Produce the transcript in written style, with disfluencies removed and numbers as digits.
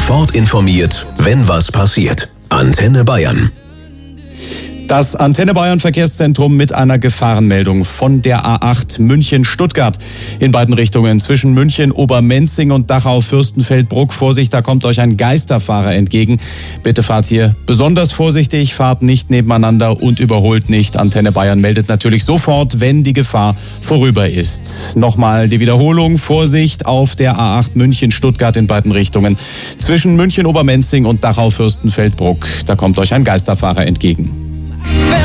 Sofort informiert, wenn was passiert. Antenne Bayern. Das Antenne Bayern Verkehrszentrum mit einer Gefahrenmeldung von der A8 München-Stuttgart in beiden Richtungen zwischen München, Obermenzing und Dachau-Fürstenfeldbruck. Vorsicht, da kommt euch ein Geisterfahrer entgegen. Bitte fahrt hier besonders vorsichtig, fahrt nicht nebeneinander und überholt nicht. Antenne Bayern meldet natürlich sofort, wenn die Gefahr vorüber ist. Nochmal die Wiederholung. Vorsicht auf der A8 München-Stuttgart in beiden Richtungen zwischen München, Obermenzing und Dachau-Fürstenfeldbruck. Da kommt euch ein Geisterfahrer entgegen.